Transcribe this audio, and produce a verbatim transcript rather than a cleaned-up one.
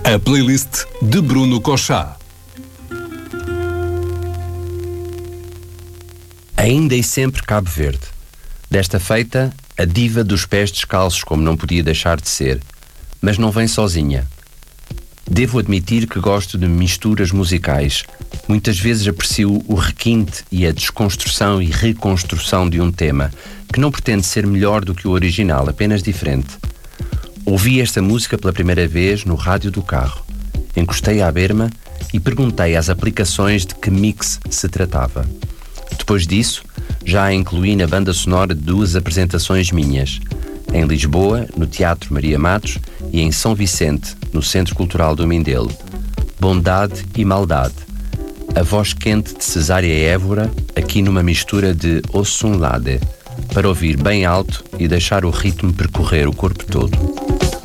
A playlist de Bruno Cochá. Ainda e sempre Cabo Verde. Desta feita, a diva dos pés descalços, como não podia deixar de ser. Mas não vem sozinha. Devo admitir que gosto de misturas musicais. Muitas vezes aprecio o requinte e a desconstrução e reconstrução de um tema, que não pretende ser melhor do que o original, apenas diferente. Ouvi esta música pela primeira vez no rádio do carro. Encostei à berma e perguntei às aplicações de que mix se tratava. Depois disso, já a incluí na banda sonora de duas apresentações minhas. Em Lisboa, no Teatro Maria Matos, e em São Vicente, no Centro Cultural do Mindelo. Bondade e Maldade. A voz quente de Cesária Évora, aqui numa mistura de Ossunlade, para ouvir bem alto e deixar o ritmo percorrer o corpo todo.